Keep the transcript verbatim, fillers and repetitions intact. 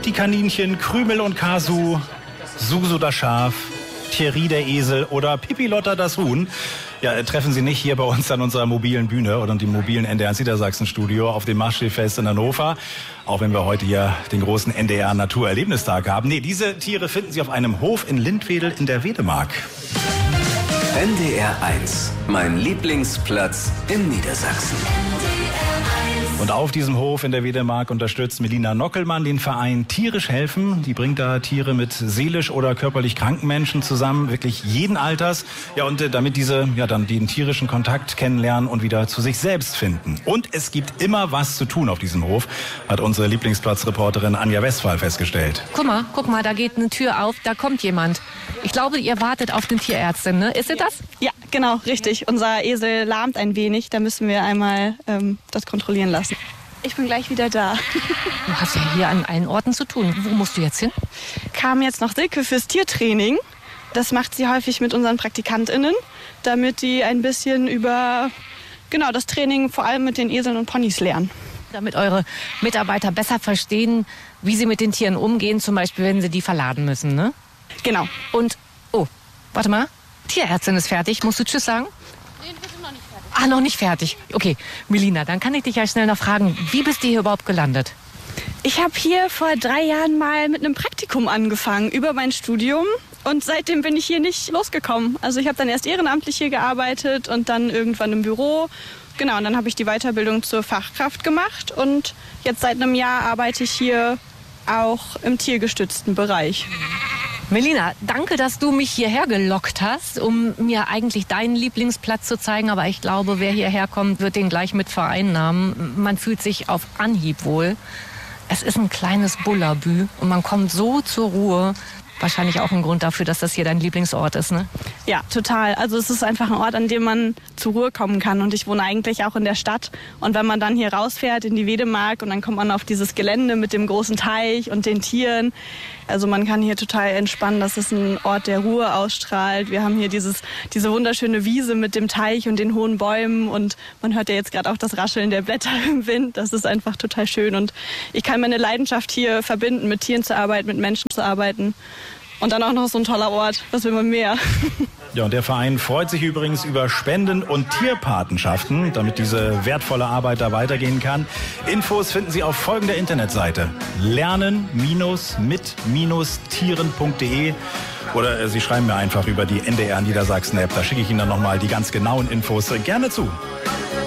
die Kaninchen, Krümel und Kasu, Susu das Schaf, Thierry der Esel oder Pipilotta das Huhn. Ja, treffen Sie nicht hier bei uns an unserer mobilen Bühne oder dem mobilen N D R Niedersachsen-Studio auf dem Maschsee-Fest in Hannover. Auch wenn wir heute hier den großen N D R Naturerlebnistag haben. Nee, diese Tiere finden Sie auf einem Hof in Lindwedel in der Wedemark. N D R eins, mein Lieblingsplatz in Niedersachsen. Und auf diesem Hof in der Wedemark unterstützt Melina Nockelmann den Verein Tierisch helfen. Die bringt da Tiere mit seelisch oder körperlich kranken Menschen zusammen, wirklich jeden Alters. Ja, und äh, damit diese ja dann den tierischen Kontakt kennenlernen und wieder zu sich selbst finden. Und es gibt immer was zu tun auf diesem Hof, hat unsere Lieblingsplatzreporterin Anja Westphal festgestellt. Guck mal, guck mal, da geht eine Tür auf, da kommt jemand. Ich glaube, ihr wartet auf den Tierärztin, ne? Ist ihr das? Ja, genau, richtig. Unser Esel lahmt ein wenig, da müssen wir einmal ähm, das kontrollieren lassen. Ich bin gleich wieder da. Du hast ja hier an allen Orten zu tun. Wo musst du jetzt hin? Kam jetzt noch Silke fürs Tiertraining. Das macht sie häufig mit unseren PraktikantInnen, damit die ein bisschen über genau das Training vor allem mit den Eseln und Ponys lernen. Damit eure Mitarbeiter besser verstehen, wie sie mit den Tieren umgehen, zum Beispiel, wenn sie die verladen müssen, ne? Genau. Und, oh, warte mal, Tierärztin ist fertig. Musst du Tschüss sagen? Nee, wir sind noch nicht fertig. Ah, noch nicht fertig. Okay, Melina, dann kann ich dich ja schnell noch fragen, wie bist du hier überhaupt gelandet? Ich habe hier vor drei Jahren mal mit einem Praktikum angefangen über mein Studium und seitdem bin ich hier nicht losgekommen. Also ich habe dann erst ehrenamtlich hier gearbeitet und dann irgendwann im Büro. Genau, und dann habe ich die Weiterbildung zur Fachkraft gemacht und jetzt seit einem Jahr arbeite ich hier auch im tiergestützten Bereich. Melina, danke, dass du mich hierher gelockt hast, um mir eigentlich deinen Lieblingsplatz zu zeigen. Aber ich glaube, wer hierher kommt, wird den gleich mit vereinnahmen. Man fühlt sich auf Anhieb wohl. Es ist ein kleines Bullabü und man kommt so zur Ruhe. Wahrscheinlich auch ein Grund dafür, dass das hier dein Lieblingsort ist, ne? Ja, total. Also es ist einfach ein Ort, an dem man zur Ruhe kommen kann. Und ich wohne eigentlich auch in der Stadt. Und wenn man dann hier rausfährt in die Wedemark und dann kommt man auf dieses Gelände mit dem großen Teich und den Tieren. Also man kann hier total entspannen. Das ist ein Ort, der Ruhe ausstrahlt. Wir haben hier dieses, diese wunderschöne Wiese mit dem Teich und den hohen Bäumen. Und man hört ja jetzt gerade auch das Rascheln der Blätter im Wind. Das ist einfach total schön. Und ich kann meine Leidenschaft hier verbinden, mit Tieren zu arbeiten, mit Menschen zu arbeiten. Und dann auch noch so ein toller Ort. Was will man mehr? Ja, und der Verein freut sich übrigens über Spenden und Tierpatenschaften, damit diese wertvolle Arbeit da weitergehen kann. Infos finden Sie auf folgender Internetseite: lernen mit tieren punkt de oder äh, Sie schreiben mir einfach über die N D R Niedersachsen App. Da schicke ich Ihnen dann nochmal die ganz genauen Infos gerne zu.